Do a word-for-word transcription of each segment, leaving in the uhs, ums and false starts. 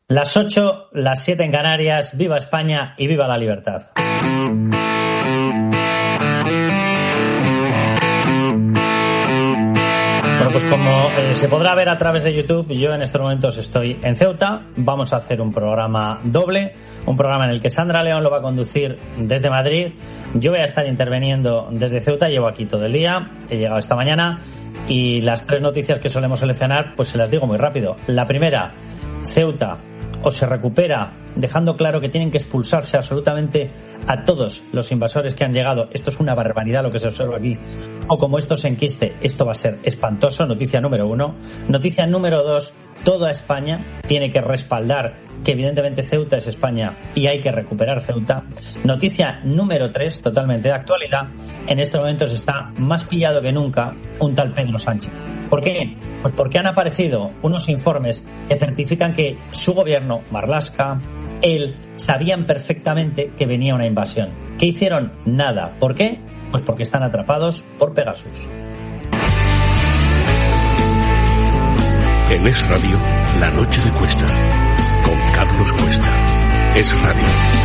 Las ocho, las siete en Canarias. ¡Viva España y viva la libertad! Bueno, pues como eh, se podrá ver a través de YouTube, yo en estos momentos estoy en Ceuta. Vamos a hacer un programa doble, un programa en el que Sandra León lo va a conducir desde Madrid. Yo voy a estar interviniendo desde Ceuta, llevo aquí todo el día, he llegado esta mañana y las tres noticias que solemos seleccionar, pues se las digo muy rápido. La primera, Ceuta o se recupera, dejando claro que tienen que expulsarse absolutamente a todos los invasores que han llegado. Esto es una barbaridad lo que se observa aquí. O como esto se enquiste, esto va a ser espantoso. Noticia número uno. Noticia número dos, toda España tiene que respaldar que evidentemente Ceuta es España y hay que recuperar Ceuta. Noticia número tres, totalmente de actualidad. En estos momentos está más pillado que nunca un tal Pedro Sánchez. ¿Por qué? Pues porque han aparecido unos informes que certifican que su gobierno, Marlaska, él, sabían perfectamente que venía una invasión. ¿Qué hicieron? Nada. ¿Por qué? Pues porque están atrapados por Pegasus. En Es Radio, La Noche de Cuesta, con Carlos Cuesta. Es Radio.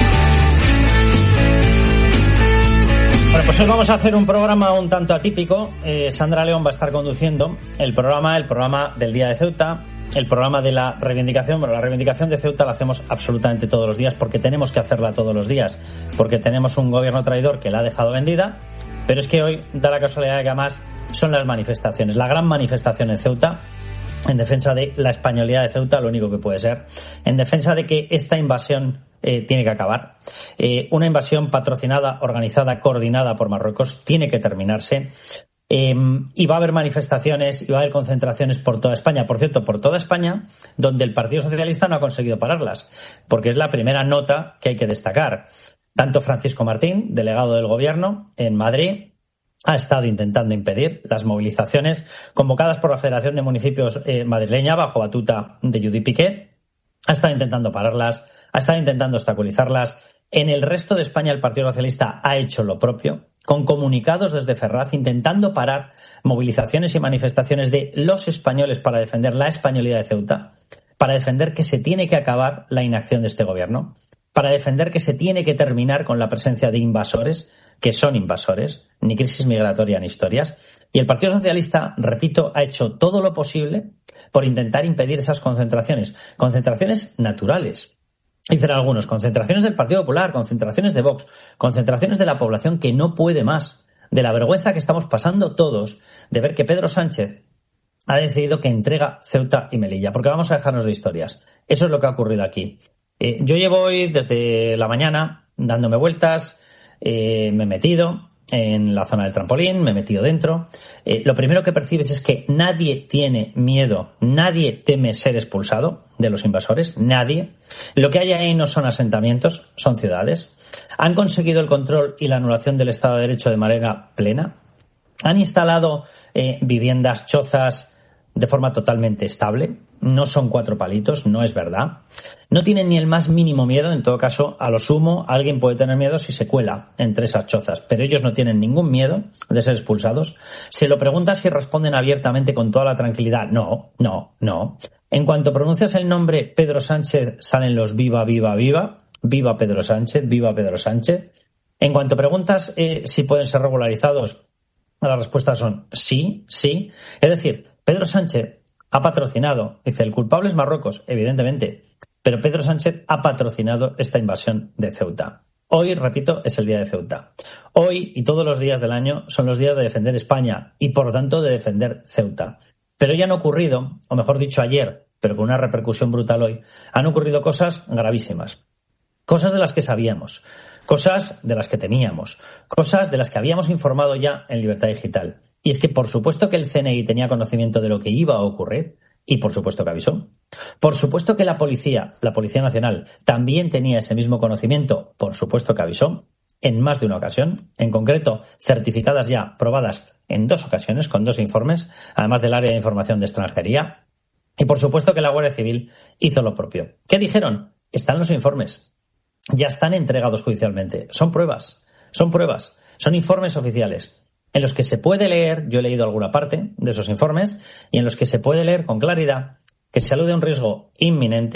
Bueno, pues hoy vamos a hacer un programa un tanto atípico. Eh, Sandra León va a estar conduciendo el programa, el programa del Día de Ceuta, el programa de la reivindicación. Bueno, la reivindicación de Ceuta la hacemos absolutamente todos los días porque tenemos que hacerla todos los días, porque tenemos un gobierno traidor que la ha dejado vendida, pero es que hoy da la casualidad de que además son las manifestaciones, la gran manifestación en Ceuta, en defensa de la españolidad de Ceuta, lo único que puede ser, en defensa de que esta invasión eh, tiene que acabar. Eh, una invasión patrocinada, organizada, coordinada por Marruecos tiene que terminarse. Eh, y va a haber manifestaciones y va a haber concentraciones por toda España. Por cierto, por toda España, donde el Partido Socialista no ha conseguido pararlas, porque es la primera nota que hay que destacar. Tanto Francisco Martín, delegado del Gobierno en Madrid, ha estado intentando impedir las movilizaciones convocadas por la Federación de Municipios eh, madrileña bajo batuta de Judit Piqué. Ha estado intentando pararlas, ha estado intentando obstaculizarlas. En el resto de España el Partido Socialista ha hecho lo propio, con comunicados desde Ferraz intentando parar movilizaciones y manifestaciones de los españoles para defender la españolidad de Ceuta, para defender que se tiene que acabar la inacción de este gobierno, para defender que se tiene que terminar con la presencia de invasores, que son invasores, ni crisis migratoria ni historias. Y el Partido Socialista, repito, ha hecho todo lo posible por intentar impedir esas concentraciones, concentraciones naturales. Dicen algunos, concentraciones del Partido Popular, concentraciones de Vox, concentraciones de la población que no puede más, de la vergüenza que estamos pasando todos de ver que Pedro Sánchez ha decidido que entrega Ceuta y Melilla, porque vamos a dejarnos de historias. Eso es lo que ha ocurrido aquí. Eh, yo llevo hoy desde la mañana dándome vueltas, eh, me he metido en la zona del trampolín, me he metido dentro. Eh, lo primero que percibes es que nadie tiene miedo, nadie teme ser expulsado de los invasores, nadie. Lo que hay ahí no son asentamientos, son ciudades. Han conseguido el control y la anulación del Estado de Derecho de manera plena. Han instalado eh, viviendas, chozas de forma totalmente estable. No son cuatro palitos, no es verdad. No tienen ni el más mínimo miedo, en todo caso, a lo sumo, alguien puede tener miedo si se cuela entre esas chozas, pero ellos no tienen ningún miedo de ser expulsados. Se lo preguntan si responden abiertamente con toda la tranquilidad. No, no, no. En cuanto pronuncias el nombre Pedro Sánchez, salen los viva, viva, viva. Viva Pedro Sánchez, viva Pedro Sánchez. En cuanto preguntas eh, si pueden ser regularizados, las respuestas son sí, sí. Es decir, Pedro Sánchez ha patrocinado, dice, el culpable es Marruecos, evidentemente, pero Pedro Sánchez ha patrocinado esta invasión de Ceuta. Hoy, repito, es el día de Ceuta. Hoy y todos los días del año son los días de defender España y, por lo tanto, de defender Ceuta. Pero ya han ocurrido, o mejor dicho ayer, pero con una repercusión brutal hoy, han ocurrido cosas gravísimas. Cosas de las que sabíamos, cosas de las que temíamos, cosas de las que habíamos informado ya en Libertad Digital. Y es que por supuesto que el C N I tenía conocimiento de lo que iba a ocurrir y por supuesto que avisó. Por supuesto que la policía, la Policía Nacional, también tenía ese mismo conocimiento, por supuesto que avisó, en más de una ocasión, en concreto certificadas ya, probadas en dos ocasiones, con dos informes, además del área de información de extranjería. Y por supuesto que la Guardia Civil hizo lo propio. ¿Qué dijeron? Están los informes. Ya están entregados judicialmente. Son pruebas, son pruebas, son informes oficiales en los que se puede leer, yo he leído alguna parte de esos informes, y en los que se puede leer con claridad que se alude a un riesgo inminente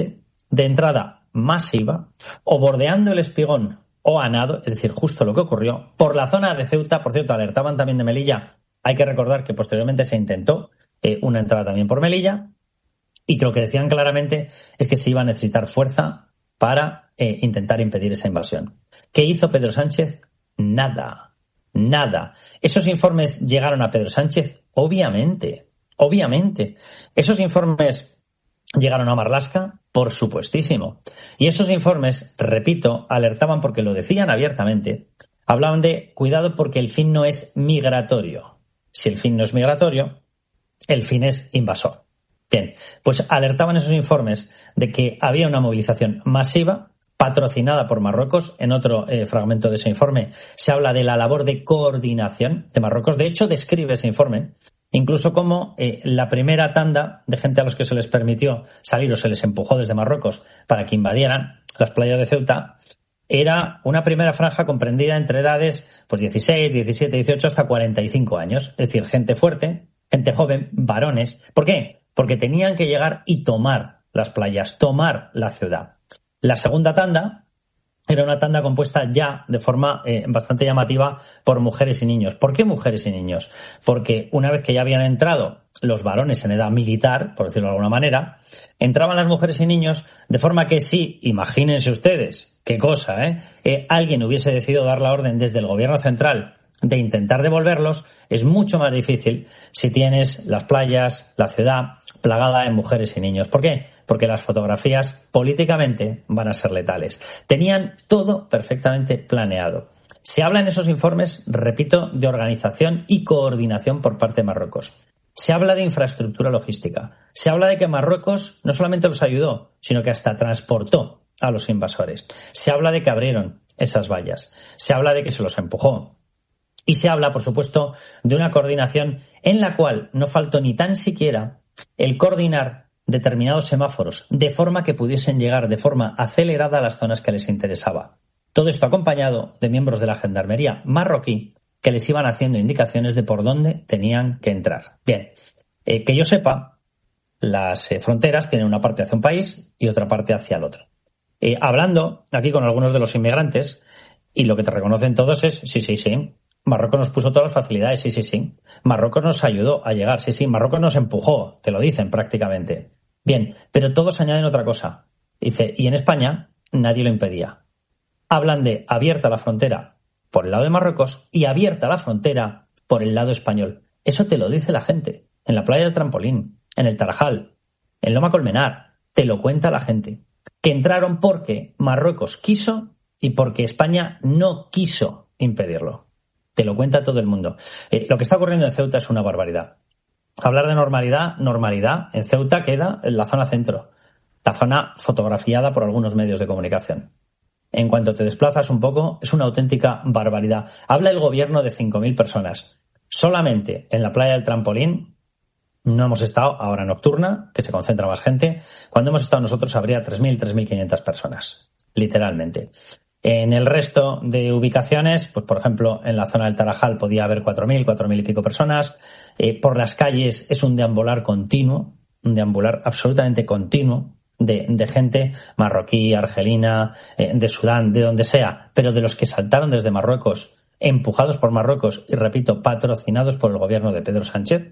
de entrada masiva, o bordeando el Espigón o a nado, es decir, justo lo que ocurrió, por la zona de Ceuta. Por cierto, alertaban también de Melilla. Hay que recordar que posteriormente se intentó eh, una entrada también por Melilla, y lo que decían claramente es que se iba a necesitar fuerza para eh, intentar impedir esa invasión. ¿Qué hizo Pedro Sánchez? Nada, nada. ¿Esos informes llegaron a Pedro Sánchez? Obviamente, obviamente. ¿Esos informes llegaron a Marlaska? Por supuestísimo. Y esos informes, repito, alertaban porque lo decían abiertamente. Hablaban de cuidado porque el fin no es migratorio. Si el fin no es migratorio, el fin es invasor. Bien, pues alertaban esos informes de que había una movilización masiva patrocinada por Marruecos. En otro eh, fragmento de ese informe se habla de la labor de coordinación de Marruecos. De hecho, describe ese informe incluso como eh, la primera tanda de gente a los que se les permitió salir o se les empujó desde Marruecos para que invadieran las playas de Ceuta era una primera franja comprendida entre edades pues dieciséis, diecisiete, dieciocho hasta cuarenta y cinco años. Es decir, gente fuerte, gente joven, varones. ¿Por qué? Porque tenían que llegar y tomar las playas, tomar la ciudad. La segunda tanda era una tanda compuesta ya de forma eh, bastante llamativa por mujeres y niños. ¿Por qué mujeres y niños? Porque una vez que ya habían entrado los varones en edad militar, por decirlo de alguna manera, entraban las mujeres y niños de forma que sí, imagínense ustedes, qué cosa, ¿eh? eh alguien hubiese decidido dar la orden desde el gobierno central de intentar devolverlos, es mucho más difícil si tienes las playas, la ciudad plagada de mujeres y niños. ¿Por qué? Porque las fotografías políticamente van a ser letales. Tenían todo perfectamente planeado. Se habla en esos informes, repito, de organización y coordinación por parte de Marruecos. Se habla de infraestructura logística. Se habla de que Marruecos no solamente los ayudó, sino que hasta transportó a los invasores. Se habla de que abrieron esas vallas. Se habla de que se los empujó. Y se habla, por supuesto, de una coordinación en la cual no faltó ni tan siquiera el coordinar determinados semáforos de forma que pudiesen llegar de forma acelerada a las zonas que les interesaba. Todo esto acompañado de miembros de la gendarmería marroquí que les iban haciendo indicaciones de por dónde tenían que entrar. Bien, eh, que yo sepa, las eh, fronteras tienen una parte hacia un país y otra parte hacia el otro. Eh, hablando aquí con algunos de los inmigrantes, y lo que te reconocen todos es, sí, sí, sí, Marruecos nos puso todas las facilidades, sí, sí, sí. Marruecos nos ayudó a llegar, sí, sí. Marruecos nos empujó, te lo dicen prácticamente. Bien, pero todos añaden otra cosa. Dice, y en España nadie lo impedía. Hablan de abierta la frontera por el lado de Marruecos y abierta la frontera por el lado español. Eso te lo dice la gente. En la playa del Trampolín, en el Tarajal, en Loma Colmenar, te lo cuenta la gente. Que entraron porque Marruecos quiso y porque España no quiso impedirlo. Te lo cuenta todo el mundo. Eh, lo que está ocurriendo en Ceuta es una barbaridad. Hablar de normalidad, normalidad, en Ceuta queda en la zona centro, la zona fotografiada por algunos medios de comunicación. En cuanto te desplazas un poco, es una auténtica barbaridad. Habla el gobierno de cinco mil personas. Solamente en la playa del Trampolín no hemos estado, ahora nocturna, que se concentra más gente. Cuando hemos estado nosotros habría tres mil, tres mil quinientas personas, literalmente. En el resto de ubicaciones, pues por ejemplo, en la zona del Tarajal podía haber cuatro mil, cuatro mil y pico personas. Eh, por las calles es un deambular continuo, un deambular absolutamente continuo de, de gente marroquí, argelina, eh, de Sudán, de donde sea, pero de los que saltaron desde Marruecos, empujados por Marruecos y, repito, patrocinados por el gobierno de Pedro Sánchez.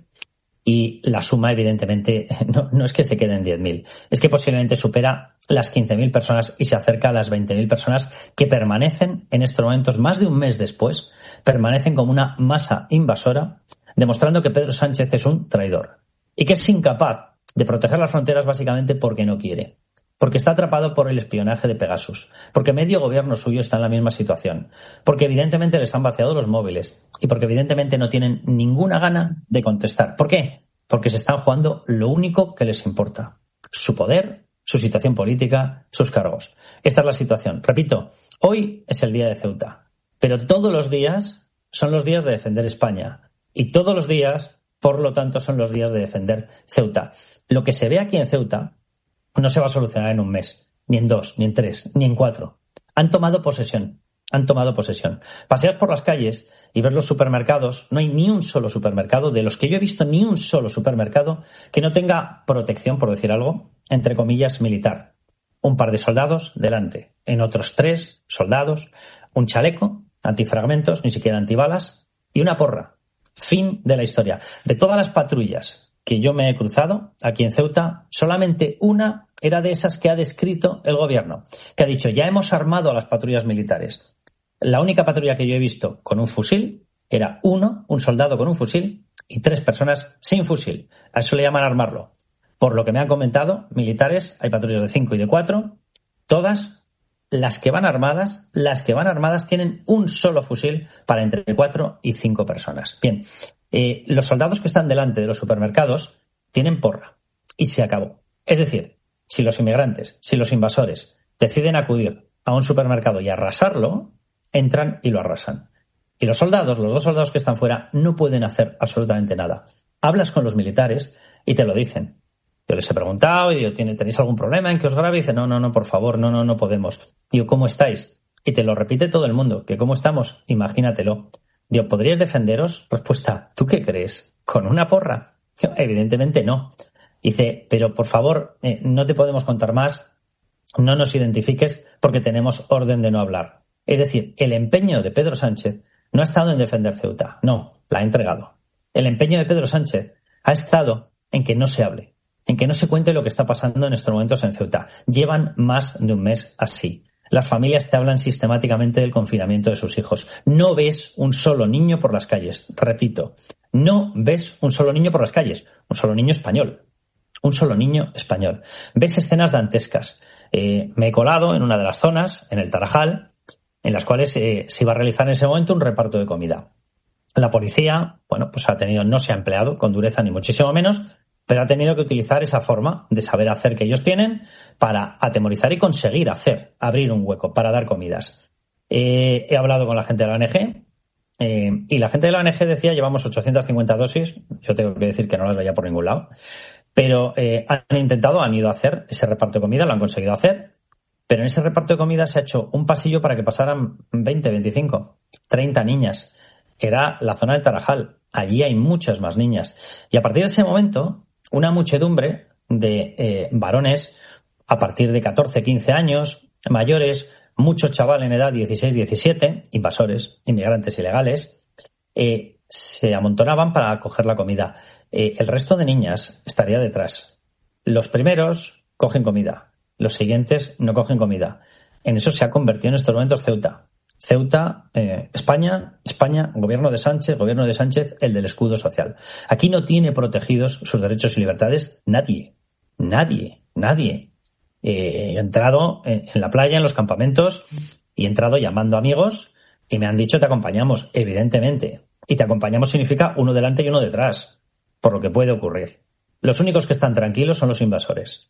Y la suma, evidentemente, no, no es que se queden diez mil, es que posiblemente supera las quince mil personas y se acerca a las veinte mil personas que permanecen en estos momentos, más de un mes después, permanecen como una masa invasora, demostrando que Pedro Sánchez es un traidor y que es incapaz de proteger las fronteras básicamente porque no quiere. Porque está atrapado por el espionaje de Pegasus, porque medio gobierno suyo está en la misma situación, porque evidentemente les han vaciado los móviles y porque evidentemente no tienen ninguna gana de contestar. ¿Por qué? Porque se están jugando lo único que les importa, su poder, su situación política, sus cargos. Esta es la situación. Repito, hoy es el día de Ceuta, pero todos los días son los días de defender España y todos los días, por lo tanto, son los días de defender Ceuta. Lo que se ve aquí en Ceuta no se va a solucionar en un mes, ni en dos, ni en tres, ni en cuatro. Han tomado posesión, han tomado posesión. Paseas por las calles y ves los supermercados, no hay ni un solo supermercado, de los que yo he visto ni un solo supermercado que no tenga protección, por decir algo, entre comillas, militar. un par de soldados delante, en otros tres soldados, un chaleco, antifragmentos, ni siquiera antibalas, y una porra. Fin de la historia. De todas las patrullas que yo me he cruzado aquí en Ceuta, solamente una era de esas que ha descrito el gobierno, que ha dicho, ya hemos armado a las patrullas militares. La única patrulla que yo he visto con un fusil era uno, un soldado con un fusil, y tres personas sin fusil. A eso le llaman armarlo. Por lo que me han comentado, militares, hay patrullas de cinco y de cuatro, todas las que van armadas, las que van armadas tienen un solo fusil para entre cuatro y cinco personas. Bien, eh, los soldados que están delante de los supermercados tienen porra y se acabó. Es decir, si los inmigrantes, si los invasores deciden acudir a un supermercado y arrasarlo, entran y lo arrasan. Y los soldados, los dos soldados que están fuera, no pueden hacer absolutamente nada. Hablas con los militares y te lo dicen. Yo les he preguntado y digo, ¿tenéis algún problema en que os grabe? Y dice, no, no, no, por favor, no, no, no podemos. Digo, ¿cómo estáis? Y te lo repite todo el mundo, que ¿cómo estamos? Imagínatelo. Digo, ¿podríais defenderos? Respuesta, ¿tú qué crees? ¿Con una porra? Digo, evidentemente no. Dice, pero por favor, eh, no te podemos contar más, no nos identifiques porque tenemos orden de no hablar. Es decir, el empeño de Pedro Sánchez no ha estado en defender Ceuta, no, la ha entregado. El empeño de Pedro Sánchez ha estado en que no se hable, en que no se cuente lo que está pasando en estos momentos en Ceuta. Llevan más de un mes así. Las familias te hablan sistemáticamente del confinamiento de sus hijos. No ves un solo niño por las calles. Repito, no ves un solo niño por las calles. Un solo niño español. Un solo niño español. Ves escenas dantescas. Eh, me he colado en una de las zonas, en el Tarajal, en las cuales eh, se iba a realizar en ese momento un reparto de comida. La policía, bueno, pues ha tenido, no se ha empleado con dureza ni muchísimo menos, pero ha tenido que utilizar esa forma de saber hacer que ellos tienen para atemorizar y conseguir hacer, abrir un hueco para dar comidas. Eh, he hablado con la gente de la O N G eh, y la gente de la O N G decía llevamos ochocientas cincuenta dosis, yo tengo que decir que no las veía por ningún lado, pero eh, han intentado, han ido a hacer ese reparto de comida, lo han conseguido hacer, pero en ese reparto de comida se ha hecho un pasillo para que pasaran veinte, veinticinco, treinta niñas. Era la zona del Tarajal, allí hay muchas más niñas. Y a partir de ese momento, una muchedumbre de eh, varones a partir de catorce, quince años, mayores, mucho chaval en edad dieciséis, diecisiete, invasores, inmigrantes ilegales, eh, se amontonaban para coger la comida. Eh, el resto de niñas estaría detrás. Los primeros cogen comida, los siguientes no cogen comida. En eso se ha convertido en estos momentos Ceuta. Ceuta, eh, España, España, gobierno de Sánchez, gobierno de Sánchez, el del escudo social. Aquí no tiene protegidos sus derechos y libertades nadie, nadie, nadie. Eh, he entrado en, en la playa, en los campamentos, y he entrado llamando amigos y me han dicho te acompañamos, evidentemente. Y te acompañamos significa uno delante y uno detrás, por lo que puede ocurrir. Los únicos que están tranquilos son los invasores.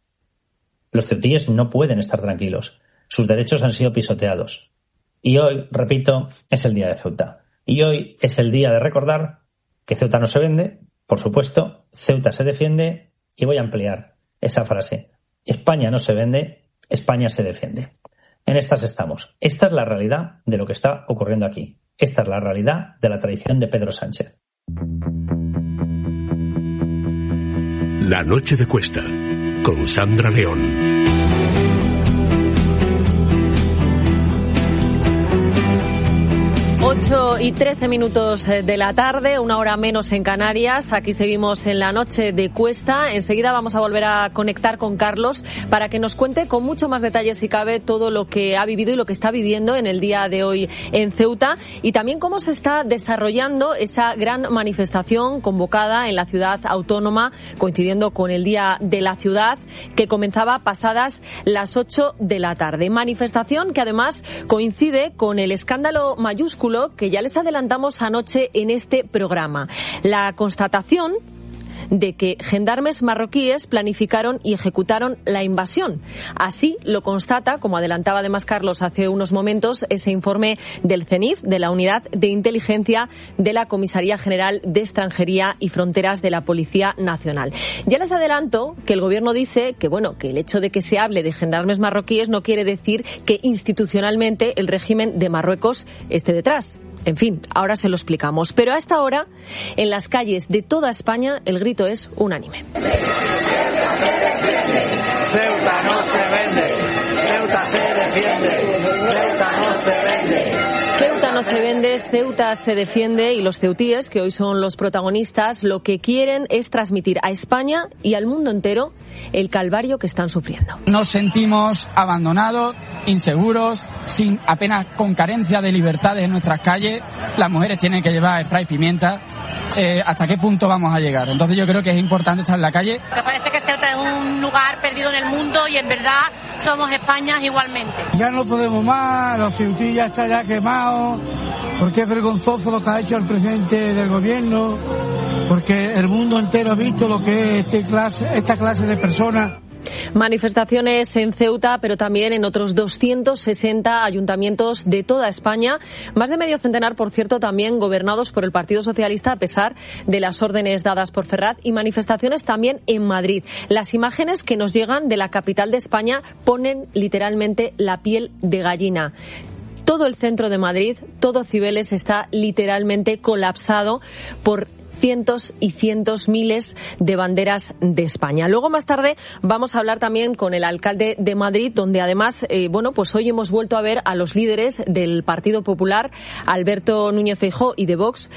Los ceutíes no pueden estar tranquilos. Sus derechos han sido pisoteados. Y hoy, repito, es el día de Ceuta. Y hoy es el día de recordar que Ceuta no se vende, por supuesto, Ceuta se defiende, y voy a ampliar esa frase. España no se vende, España se defiende. En estas estamos. Esta es la realidad de lo que está ocurriendo aquí. Esta es la realidad de la traición de Pedro Sánchez. La noche de Cuesta, con Sandra León. ocho y trece minutos de la tarde, una hora menos en Canarias. Aquí seguimos en la noche de Cuesta. Enseguida vamos a volver a conectar con Carlos para que nos cuente con mucho más detalle, si cabe, todo lo que ha vivido y lo que está viviendo en el día de hoy en Ceuta, y también cómo se está desarrollando esa gran manifestación convocada en la ciudad autónoma, coincidiendo con el Día de la Ciudad, que comenzaba pasadas las ocho de la tarde. Manifestación que además coincide con el escándalo mayúsculo que ya les adelantamos anoche en este programa. La constatación de que gendarmes marroquíes planificaron y ejecutaron la invasión. Así lo constata, como adelantaba además Carlos hace unos momentos, ese informe del CENIF, de la Unidad de Inteligencia de la Comisaría General de Extranjería y Fronteras de la Policía Nacional. Ya les adelanto que el Gobierno dice que, bueno, que el hecho de que se hable de gendarmes marroquíes no quiere decir que institucionalmente el régimen de Marruecos esté detrás. En fin, ahora se lo explicamos. Pero a esta hora, en las calles de toda España, el grito es unánime. Ceuta no se vende. defiende, Ceuta no se vende. Ceuta no se vende, Ceuta se defiende, y los ceutíes, que hoy son los protagonistas, lo que quieren es transmitir a España y al mundo entero el calvario que están sufriendo. Nos sentimos abandonados, inseguros, sin apenas con carencia de libertades en nuestras calles. Las mujeres tienen que llevar spray pimienta. Eh, ¿Hasta qué punto vamos a llegar? Entonces yo creo que es importante estar en la calle. Me parece que Ceuta es un lugar perdido en el mundo y en verdad somos España igualmente. Ya no podemos más, los ceutíes ya están ya quemados, porque es vergonzoso lo que ha hecho el presidente del gobierno, porque el mundo entero ha visto lo que es este clase, esta clase de personas. Manifestaciones en Ceuta, pero también en otros doscientos sesenta ayuntamientos de toda España, más de medio centenar, por cierto, también gobernados por el Partido Socialista, a pesar de las órdenes dadas por Ferraz, y manifestaciones también en Madrid. Las imágenes que nos llegan de la capital de España ponen literalmente la piel de gallina. Todo el centro de Madrid, todo Cibeles, está literalmente colapsado por cientos y cientos, miles de banderas de España. Luego, más tarde, vamos a hablar también con el alcalde de Madrid, donde además, eh, bueno, pues hoy hemos vuelto a ver a los líderes del Partido Popular, Alberto Núñez Feijóo, y de Vox,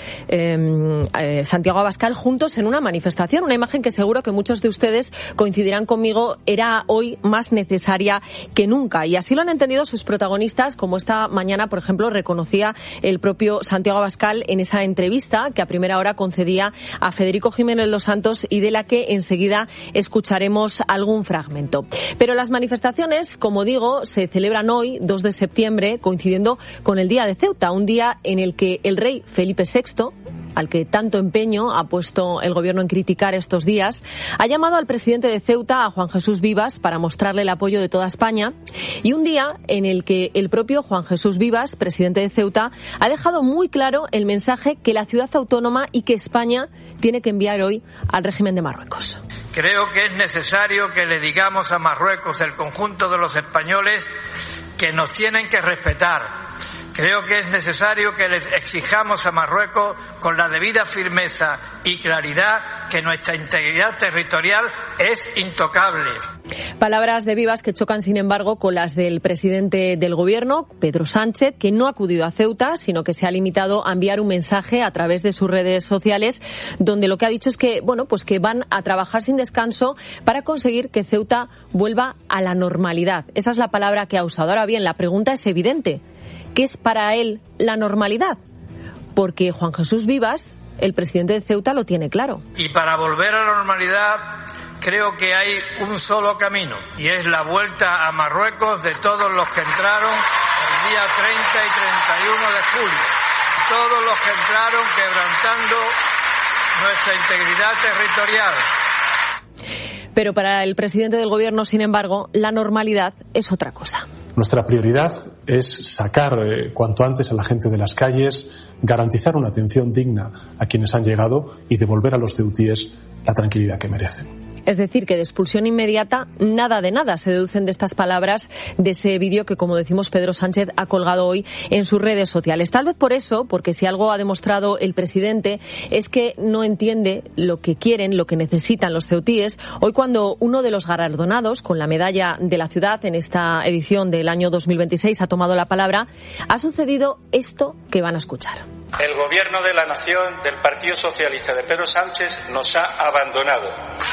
eh, eh, Santiago Abascal, juntos en una manifestación. Una imagen que seguro que muchos de ustedes coincidirán conmigo, era hoy más necesaria que nunca. Y así lo han entendido sus protagonistas, como esta mañana, por ejemplo, reconocía el propio Santiago Abascal en esa entrevista que a primera hora concedía a Federico Jiménez Los Santos, y de la que enseguida escucharemos algún fragmento. Pero las manifestaciones, como digo, se celebran hoy, dos de septiembre, coincidiendo con el Día de Ceuta, un día en el que el rey Felipe sexto, al que tanto empeño ha puesto el gobierno en criticar estos días, ha llamado al presidente de Ceuta, a Juan Jesús Vivas, para mostrarle el apoyo de toda España, y un día en el que el propio Juan Jesús Vivas, presidente de Ceuta, ha dejado muy claro el mensaje que la ciudad autónoma y que España tiene que enviar hoy al régimen de Marruecos. Creo que es necesario que le digamos a Marruecos, el conjunto de los españoles, que nos tienen que respetar. Creo que es necesario que les exijamos a Marruecos, con la debida firmeza y claridad, que nuestra integridad territorial es intocable. Palabras de Vivas que chocan, sin embargo, con las del presidente del gobierno, Pedro Sánchez, que no ha acudido a Ceuta, sino que se ha limitado a enviar un mensaje a través de sus redes sociales, donde lo que ha dicho es que, bueno, pues que van a trabajar sin descanso para conseguir que Ceuta vuelva a la normalidad. Esa es la palabra que ha usado. Ahora bien, la pregunta es evidente. ¿Qué es para él la normalidad? Porque Juan Jesús Vivas, el presidente de Ceuta, lo tiene claro. Y para volver a la normalidad, creo que hay un solo camino, y es la vuelta a Marruecos de todos los que entraron el día treinta y treinta y uno de julio. Todos los que entraron quebrantando nuestra integridad territorial. Pero para el presidente del gobierno, sin embargo, la normalidad es otra cosa. Nuestra prioridad es sacar eh, cuanto antes a la gente de las calles, garantizar una atención digna a quienes han llegado y devolver a los ceutíes la tranquilidad que merecen. Es decir, que de expulsión inmediata, nada de nada, se deducen de estas palabras de ese vídeo que, como decimos, Pedro Sánchez ha colgado hoy en sus redes sociales. Tal vez por eso, porque si algo ha demostrado el presidente es que no entiende lo que quieren, lo que necesitan los ceutíes. Hoy, cuando uno de los galardonados con la medalla de la ciudad en esta edición del año dos mil veintiséis ha tomado la palabra, ha sucedido esto que van a escuchar. El gobierno de la nación del Partido Socialista de Pedro Sánchez nos ha abandonado.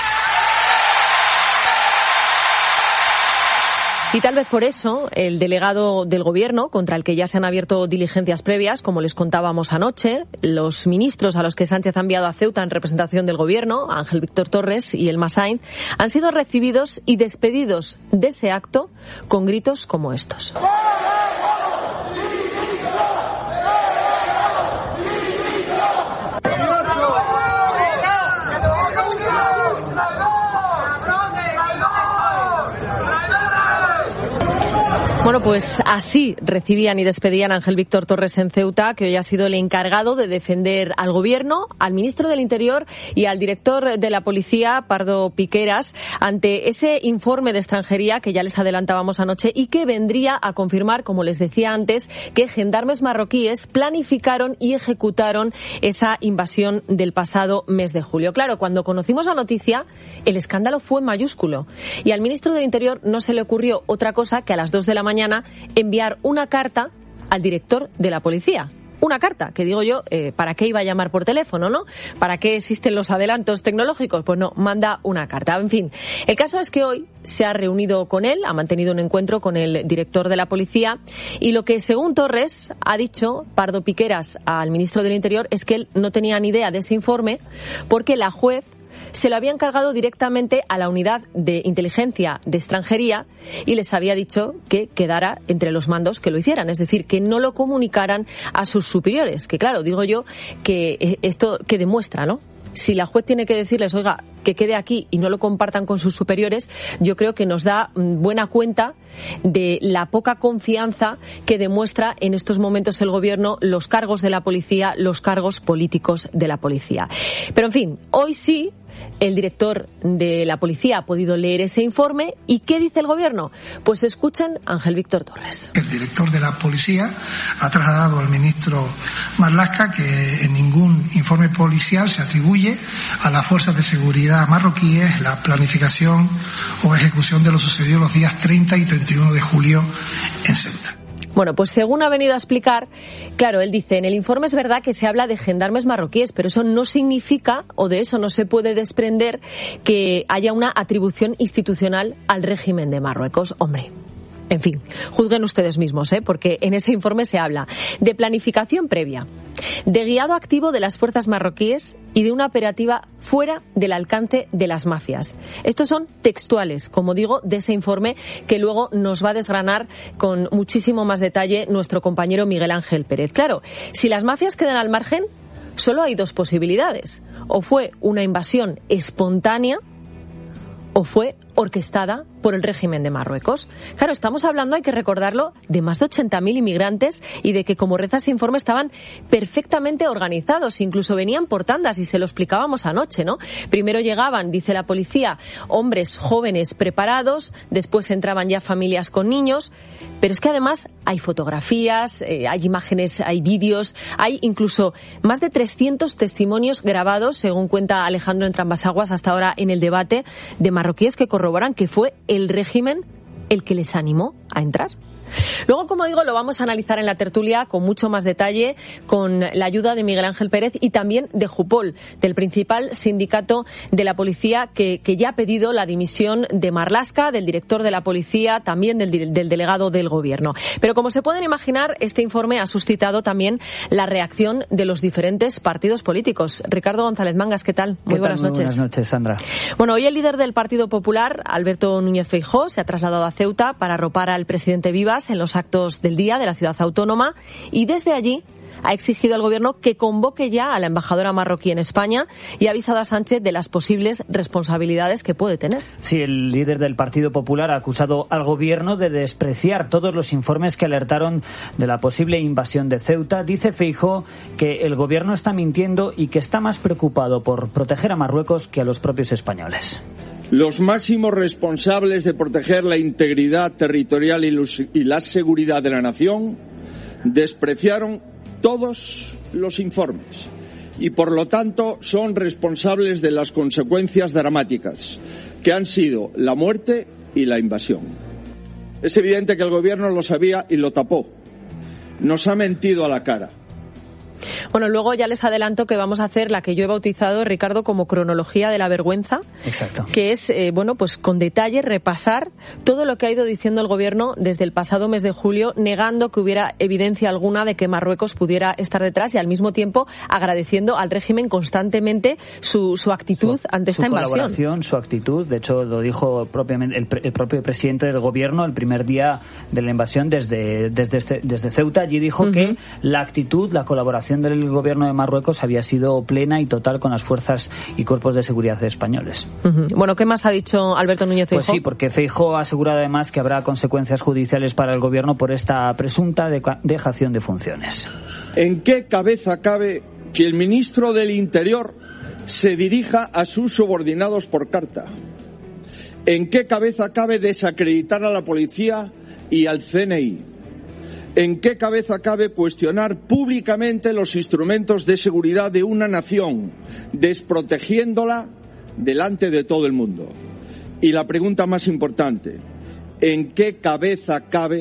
Y tal vez por eso el delegado del gobierno, contra el que ya se han abierto diligencias previas, como les contábamos anoche, los ministros a los que Sánchez ha enviado a Ceuta en representación del gobierno, Ángel Víctor Torres y Elma Sainz, han sido recibidos y despedidos de ese acto con gritos como estos. Bueno, pues así recibían y despedían a Ángel Víctor Torres en Ceuta, que hoy ha sido el encargado de defender al Gobierno, al ministro del Interior y al director de la Policía, Pardo Piqueras, ante ese informe de extranjería que ya les adelantábamos anoche y que vendría a confirmar, como les decía antes, que gendarmes marroquíes planificaron y ejecutaron esa invasión del pasado mes de julio. Claro, cuando conocimos la noticia, el escándalo fue mayúsculo y al ministro del Interior no se le ocurrió otra cosa que a las dos de la mañana mañana enviar una carta al director de la policía. Una carta, que digo yo, eh, ¿para qué iba a llamar por teléfono, no? ¿Para qué existen los adelantos tecnológicos? Pues no, manda una carta. En fin, el caso es que hoy se ha reunido con él, ha mantenido un encuentro con el director de la policía, y lo que, según Torres, ha dicho Pardo Piqueras al ministro del Interior es que él no tenía ni idea de ese informe porque la juez se lo había encargado directamente a la unidad de inteligencia de extranjería y les había dicho que quedara entre los mandos que lo hicieran, es decir, que no lo comunicaran a sus superiores, que claro, digo yo que esto que demuestra, ¿no? Si la juez tiene que decirles, oiga, que quede aquí y no lo compartan con sus superiores, yo creo que nos da buena cuenta de la poca confianza que demuestra en estos momentos el gobierno, los cargos de la policía, los cargos políticos de la policía. Pero en fin, hoy sí, el director de la policía ha podido leer ese informe. ¿Y qué dice el gobierno? Pues escuchen a Ángel Víctor Torres. El director de la policía ha trasladado al ministro Marlaska que en ningún informe policial se atribuye a las fuerzas de seguridad marroquíes la planificación o ejecución de lo sucedido los días treinta y treinta y uno de julio en Ceuta. Bueno, pues según ha venido a explicar, claro, él dice, en el informe es verdad que se habla de gendarmes marroquíes, pero eso no significa, o de eso no se puede desprender, que haya una atribución institucional al régimen de Marruecos. Hombre, en fin, juzguen ustedes mismos, ¿eh? Porque en ese informe se habla de planificación previa, de guiado activo de las fuerzas marroquíes y de una operativa fuera del alcance de las mafias. Estos son textuales, como digo, de ese informe que luego nos va a desgranar con muchísimo más detalle nuestro compañero Miguel Ángel Pérez. Claro, si las mafias quedan al margen, solo hay dos posibilidades. O fue una invasión espontánea o fue orquestada por el régimen de Marruecos. Claro, estamos hablando, hay que recordarlo, de más de ochenta mil inmigrantes y de que, como reza ese informe, estaban perfectamente organizados, incluso venían por tandas y se lo explicábamos anoche, ¿no? Primero llegaban, dice la policía, hombres jóvenes preparados, después entraban ya familias con niños, pero es que además hay fotografías, eh, hay imágenes, hay vídeos, hay incluso más de trescientos testimonios grabados, según cuenta Alejandro Entrambas-Aguas hasta ahora en el debate, de marroquíes que corroboran que fue el régimen el que les animó a entrar. Luego, como digo, lo vamos a analizar en la tertulia con mucho más detalle, con la ayuda de Miguel Ángel Pérez y también de Jupol, del principal sindicato de la policía, que, que ya ha pedido la dimisión de Marlaska, del director de la policía, también del, del delegado del gobierno. Pero como se pueden imaginar, este informe ha suscitado también la reacción de los diferentes partidos políticos. Ricardo González Mangas, ¿qué tal? Muy ¿Qué buenas tal? Muy noches. Buenas noches, Sandra. Bueno, hoy el líder del Partido Popular, Alberto Núñez Feijóo, se ha trasladado a Ceuta para arropar al presidente Vivas en los actos del día de la ciudad autónoma, y desde allí ha exigido al gobierno que convoque ya a la embajadora marroquí en España y ha avisado a Sánchez de las posibles responsabilidades que puede tener. Sí, el líder del Partido Popular ha acusado al gobierno de despreciar todos los informes que alertaron de la posible invasión de Ceuta. Dice Feijóo que el gobierno está mintiendo y que está más preocupado por proteger a Marruecos que a los propios españoles. Los máximos responsables de proteger la integridad territorial y, los, y la seguridad de la nación despreciaron todos los informes y, por lo tanto, son responsables de las consecuencias dramáticas que han sido la muerte y la invasión. Es evidente que el gobierno lo sabía y lo tapó. Nos ha mentido a la cara. Bueno, luego ya les adelanto que vamos a hacer la que yo he bautizado, Ricardo, como cronología de la vergüenza. Exacto. Que es, eh, bueno, pues con detalle repasar todo lo que ha ido diciendo el gobierno desde el pasado mes de julio, negando que hubiera evidencia alguna de que Marruecos pudiera estar detrás y al mismo tiempo agradeciendo al régimen constantemente su, su actitud su, ante esta su invasión. Su colaboración, su actitud. De hecho, lo dijo propiamente el, el propio presidente del gobierno el primer día de la invasión desde, desde, este, desde Ceuta. Allí dijo uh-huh. que la actitud, la colaboración del gobierno de Marruecos había sido plena y total con las fuerzas y cuerpos de seguridad españoles. Uh-huh. Bueno, ¿qué más ha dicho Alberto Núñez Feijóo? Pues sí, porque Feijóo ha asegurado además que habrá consecuencias judiciales para el gobierno por esta presunta dejación de funciones. ¿En qué cabeza cabe que el ministro del Interior se dirija a sus subordinados por carta? ¿En qué cabeza cabe desacreditar a la policía y al C N I? ¿En qué cabeza cabe cuestionar públicamente los instrumentos de seguridad de una nación, desprotegiéndola delante de todo el mundo? Y la pregunta más importante, ¿en qué cabeza cabe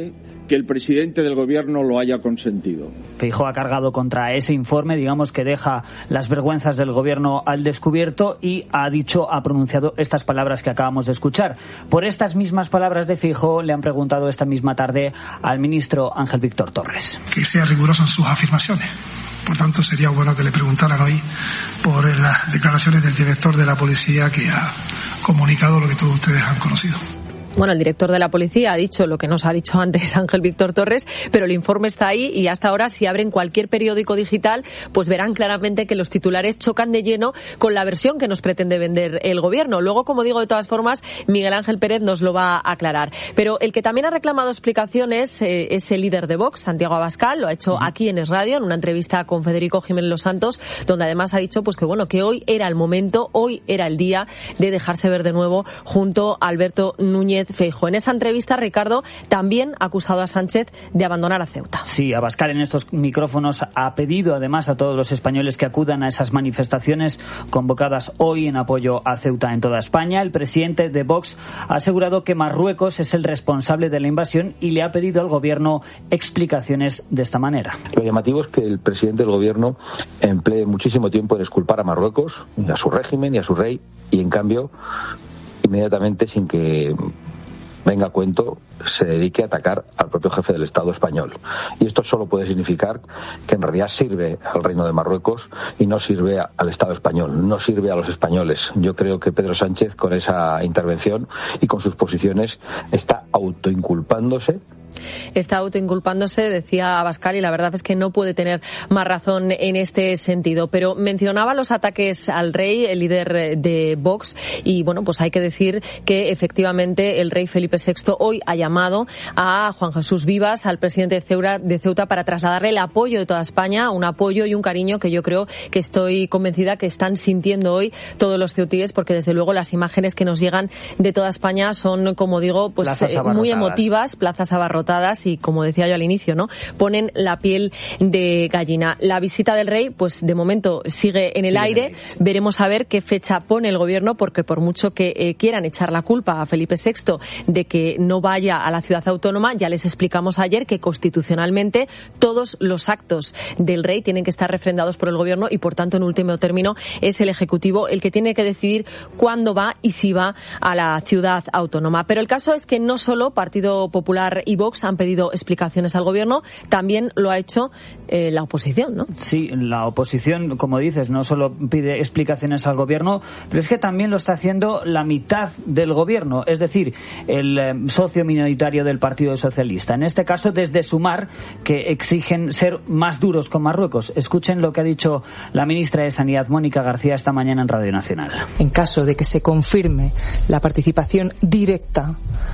que el presidente del Gobierno lo haya consentido. Feijóo ha cargado contra ese informe, digamos que deja las vergüenzas del Gobierno al descubierto y ha dicho, ha pronunciado estas palabras que acabamos de escuchar. Por estas mismas palabras de Feijóo le han preguntado esta misma tarde al ministro Ángel Víctor Torres. Que sea riguroso en sus afirmaciones. Por tanto, sería bueno que le preguntaran hoy por las declaraciones del director de la policía, que ha comunicado lo que todos ustedes han conocido. Bueno, el director de la policía ha dicho lo que nos ha dicho antes Ángel Víctor Torres, pero el informe está ahí y hasta ahora, si abren cualquier periódico digital, pues verán claramente que los titulares chocan de lleno con la versión que nos pretende vender el Gobierno. Luego, como digo, de todas formas, Miguel Ángel Pérez nos lo va a aclarar. Pero el que también ha reclamado explicaciones eh, es el líder de Vox, Santiago Abascal. Lo ha hecho aquí en Es Radio, en una entrevista con Federico Jiménez Los Santos, donde además ha dicho pues que bueno, que hoy era el momento, hoy era el día de dejarse ver de nuevo junto a Alberto Núñez Feijóo. En esa entrevista, Ricardo también ha acusado a Sánchez de abandonar a Ceuta. Sí, Abascal en estos micrófonos ha pedido además a todos los españoles que acudan a esas manifestaciones convocadas hoy en apoyo a Ceuta en toda España. El presidente de Vox ha asegurado que Marruecos es el responsable de la invasión y le ha pedido al Gobierno explicaciones de esta manera. Lo llamativo es que el presidente del Gobierno emplee muchísimo tiempo en exculpar a Marruecos, y a su régimen y a su rey, y en cambio, inmediatamente, sin que venga a cuento, se dedique a atacar al propio jefe del Estado español. Y esto solo puede significar que en realidad sirve al Reino de Marruecos y no sirve al Estado español, no sirve a los españoles. Yo creo que Pedro Sánchez, con esa intervención y con sus posiciones, está autoinculpándose. Está autoinculpándose, decía Abascal, y la verdad es que no puede tener más razón en este sentido. Pero mencionaba los ataques al rey, el líder de Vox, y bueno, pues hay que decir que efectivamente el rey Felipe sexto hoy ha llamado a Juan Jesús Vivas, al presidente de Ceuta, de Ceuta, para trasladarle el apoyo de toda España, un apoyo y un cariño que yo creo que estoy convencida que están sintiendo hoy todos los ceutíes, porque desde luego las imágenes que nos llegan de toda España son, como digo, pues eh, muy emotivas, plazas abarrotadas, y como decía yo al inicio, ¿no?, ponen la piel de gallina. La visita del rey, pues de momento sigue en el sigue aire. En el aire. Veremos a ver qué fecha pone el Gobierno, porque por mucho que eh, quieran echar la culpa a Felipe sexto de que no vaya a la ciudad autónoma, ya les explicamos ayer que constitucionalmente todos los actos del rey tienen que estar refrendados por el Gobierno y por tanto en último término es el Ejecutivo el que tiene que decidir cuándo va y si va a la ciudad autónoma. Pero el caso es que no solo Partido Popular y Vox han pedido explicaciones al Gobierno, también lo ha hecho eh, la oposición, ¿no? Sí, la oposición, como dices, no solo pide explicaciones al Gobierno, pero es que también lo está haciendo la mitad del Gobierno, es decir, el eh, socio minoritario del Partido Socialista. En este caso, desde Sumar, que exigen ser más duros con Marruecos. Escuchen lo que ha dicho la ministra de Sanidad, Mónica García, esta mañana en Radio Nacional. En caso de que se confirme la participación directa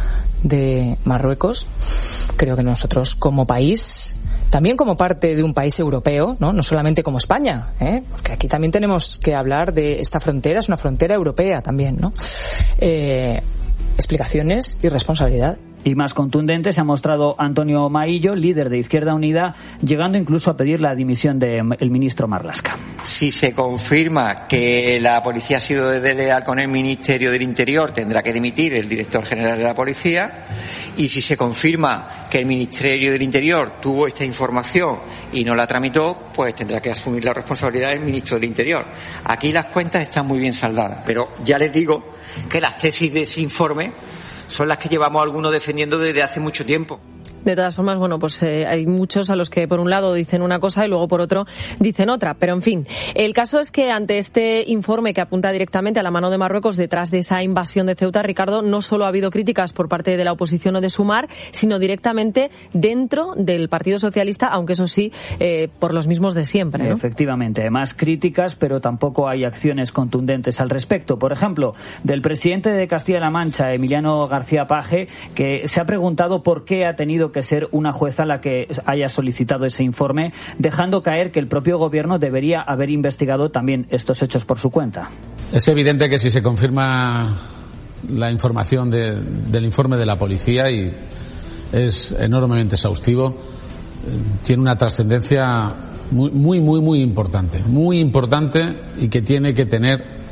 de Marruecos, creo que nosotros como país, también como parte de un país europeo, no, no solamente como España, ¿eh? Porque aquí también tenemos que hablar de esta frontera, es una frontera europea también, ¿no? Eh, explicaciones y responsabilidad. Y más contundente se ha mostrado Antonio Maillo, líder de Izquierda Unida, llegando incluso a pedir la dimisión del ministro Marlaska. Si se confirma que la policía ha sido desleal con el Ministerio del Interior, tendrá que dimitir el director general de la policía. Y si se confirma que el Ministerio del Interior tuvo esta información y no la tramitó, pues tendrá que asumir la responsabilidad del ministro del Interior. Aquí las cuentas están muy bien saldadas, pero ya les digo que las tesis de ese informe son las que llevamos algunos defendiendo desde hace mucho tiempo. De todas formas, bueno, pues eh, hay muchos a los que por un lado dicen una cosa y luego por otro dicen otra. Pero en fin, el caso es que ante este informe que apunta directamente a la mano de Marruecos detrás de esa invasión de Ceuta, Ricardo, no solo ha habido críticas por parte de la oposición o de Sumar, sino directamente dentro del Partido Socialista, aunque eso sí, eh, por los mismos de siempre, ¿no? Efectivamente, más críticas, pero tampoco hay acciones contundentes al respecto. Por ejemplo, del presidente de Castilla-La Mancha, Emiliano García Paje, que se ha preguntado por qué ha tenido que ser una jueza la que haya solicitado ese informe, dejando caer que el propio Gobierno debería haber investigado también estos hechos por su cuenta. Es evidente que si se confirma la información de, del informe de la policía, y es enormemente exhaustivo, tiene una trascendencia muy, muy, muy, muy importante, muy importante, y que tiene que tener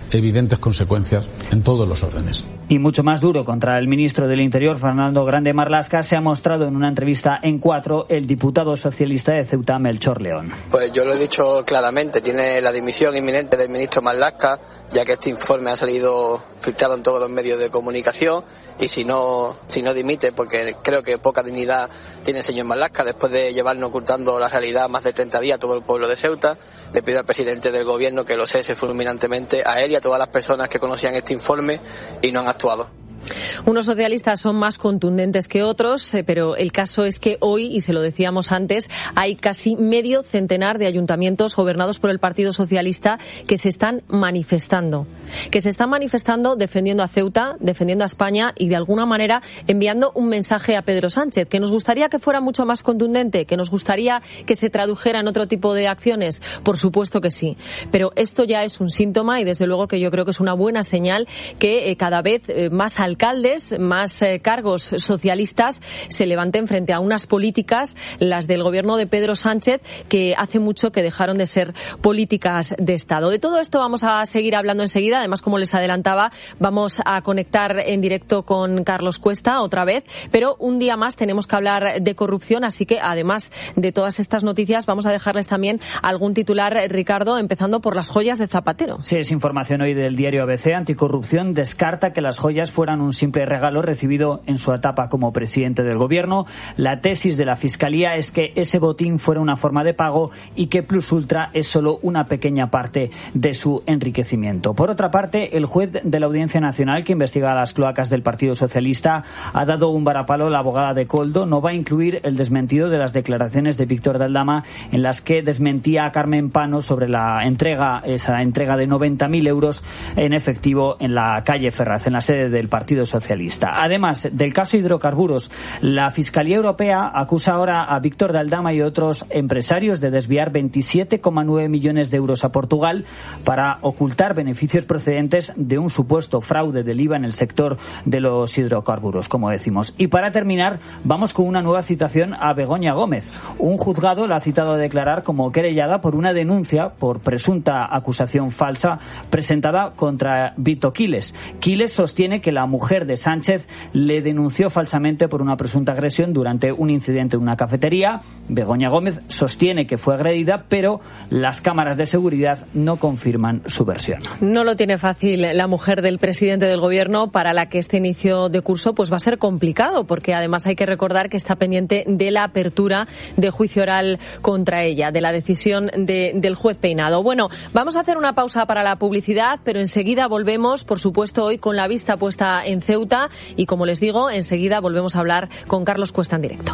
evidentes consecuencias en todos los órdenes. Y mucho más duro contra el ministro del Interior, Fernando Grande Marlaska, se ha mostrado en una entrevista en Cuatro el diputado socialista de Ceuta, Melchor León. Pues yo lo he dicho claramente, tiene la dimisión inminente del ministro Marlaska, ya que este informe ha salido filtrado en todos los medios de comunicación, y si no si no dimite, porque creo que poca dignidad tiene el señor Marlaska después de llevarnos ocultando la realidad más de treinta días a todo el pueblo de Ceuta, le pido al presidente del gobierno que lo cese fulminantemente a él y a todas las personas que conocían este informe y no han actuado. Unos socialistas son más contundentes que otros, eh, pero el caso es que hoy, y se lo decíamos antes, hay casi medio centenar de ayuntamientos gobernados por el Partido Socialista que se están manifestando. Que se están manifestando defendiendo a Ceuta, defendiendo a España y de alguna manera enviando un mensaje a Pedro Sánchez, que nos gustaría que fuera mucho más contundente, que nos gustaría que se tradujera en otro tipo de acciones. Por supuesto que sí. Pero esto ya es un síntoma y desde luego que yo creo que es una buena señal que eh, cada vez eh, más alcaldes, más eh, cargos socialistas se levanten frente a unas políticas, las del gobierno de Pedro Sánchez, que hace mucho que dejaron de ser políticas de Estado. De todo esto vamos a seguir hablando enseguida. Además, como les adelantaba, vamos a conectar en directo con Carlos Cuesta otra vez, pero un día más tenemos que hablar de corrupción, así que además de todas estas noticias vamos a dejarles también algún titular, Ricardo, empezando por las joyas de Zapatero. Sí, es información hoy del diario A B C. Anticorrupción descarta que las joyas fueran un simple regalo recibido en su etapa como presidente del gobierno. La tesis de la Fiscalía es que ese botín fuera una forma de pago y que Plus Ultra es solo una pequeña parte de su enriquecimiento. Por otra parte, el juez de la Audiencia Nacional que investiga las cloacas del Partido Socialista ha dado un varapalo a la abogada de Koldo. No va a incluir el desmentido de las declaraciones de Víctor de Aldama en las que desmentía a Carmen Pano sobre la entrega, esa entrega de noventa mil euros en efectivo en la calle Ferraz, en la sede del Partido Socialista. Además del caso hidrocarburos, la Fiscalía Europea acusa ahora a Víctor de Aldama y otros empresarios de desviar veintisiete coma nueve millones de euros a Portugal para ocultar beneficios procedentes de un supuesto fraude del I V A en el sector de los hidrocarburos, como decimos. Y para terminar, vamos con una nueva citación a Begoña Gómez. Un juzgado la ha citado a declarar como querellada por una denuncia por presunta acusación falsa presentada contra Vito Quiles. Quiles sostiene que la mujer de Sánchez le denunció falsamente por una presunta agresión durante un incidente en una cafetería. Begoña Gómez sostiene que fue agredida, pero las cámaras de seguridad no confirman su versión. No lo tiene fácil la mujer del presidente del gobierno, para la que este inicio de curso pues va a ser complicado, porque además hay que recordar que está pendiente de la apertura de juicio oral contra ella, de la decisión de, del juez Peinado. Bueno, vamos a hacer una pausa para la publicidad, pero enseguida volvemos, por supuesto, hoy con la vista puesta en Ceuta y, como les digo, enseguida volvemos a hablar con Carlos Cuesta en directo.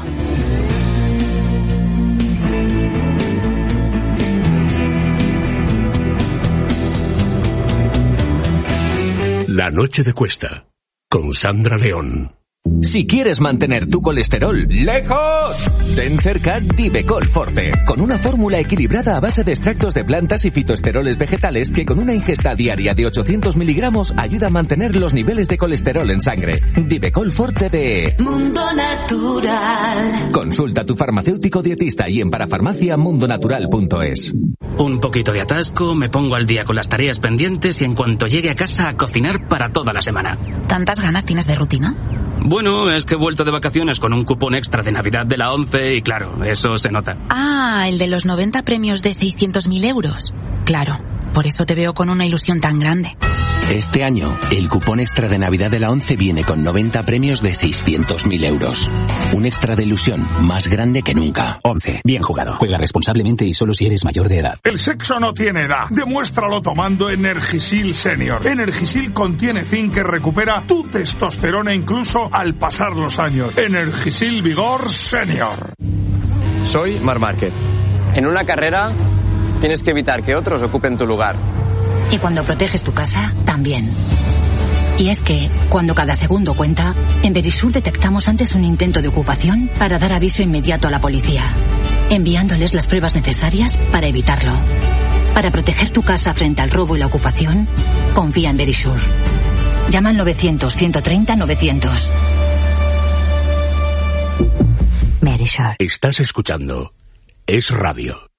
La noche de Cuesta, con Sandra León. Si quieres mantener tu colesterol lejos, ten cerca Divecol Forte, con una fórmula equilibrada a base de extractos de plantas y fitoesteroles vegetales que con una ingesta diaria de ochocientos miligramos ayuda a mantener los niveles de colesterol en sangre. Divecol Forte de Mundo Natural. Consulta a tu farmacéutico dietista y en parafarmacia mundonatural punto es. Un poquito de atasco, me pongo al día con las tareas pendientes y en cuanto llegue a casa a cocinar para toda la semana. ¿Tantas ganas tienes de rutina? Bueno, es que he vuelto de vacaciones con un cupón extra de Navidad de la ONCE y claro, eso se nota. Ah, el de los noventa premios de seiscientos mil euros. Claro, por eso te veo con una ilusión tan grande. Este año, el cupón extra de Navidad de la ONCE viene con noventa premios de seiscientos mil euros. Un extra de ilusión más grande que nunca. ONCE, bien jugado. Juega responsablemente y solo si eres mayor de edad. El sexo no tiene edad. Demuéstralo tomando Energisil Senior. Energisil contiene zinc que recupera tu testosterona incluso al pasar los años. Energisil Vigor Senior. Soy Marc Márquez. En una carrera tienes que evitar que otros ocupen tu lugar. Y cuando proteges tu casa, también. Y es que, cuando cada segundo cuenta, en Verisur detectamos antes un intento de ocupación para dar aviso inmediato a la policía, enviándoles las pruebas necesarias para evitarlo. Para proteger tu casa frente al robo y la ocupación, confía en Verisur. Llama al novecientos, ciento treinta, novecientos. Verisur. Estás escuchando Es Radio.